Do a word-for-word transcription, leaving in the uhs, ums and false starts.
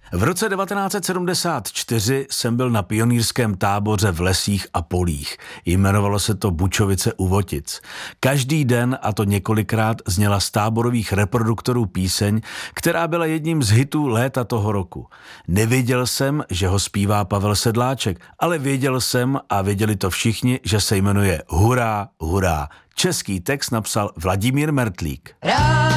V roce devatenáct set sedmdesát čtyři jsem byl na pionýrském táboře v lesích a polích. Jmenovalo se to Bučovice u Votic. Každý den, a to několikrát, zněla z táborových reproduktorů píseň, která byla jedním z hitů léta toho roku. Nevěděl jsem, že ho zpívá Pavel Sedláček, ale věděl jsem a věděli to všichni, že se jmenuje Hurá, hurá. Český text napsal Vladimír Mertlík.